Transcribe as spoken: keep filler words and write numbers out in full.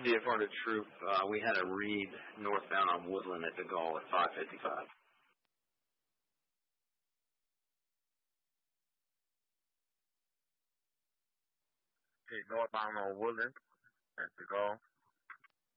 The Afforded Troop, uh, we had a read northbound on Woodland at DeGaulle at five fifty-five. Okay, northbound on Woodland at DeGaulle.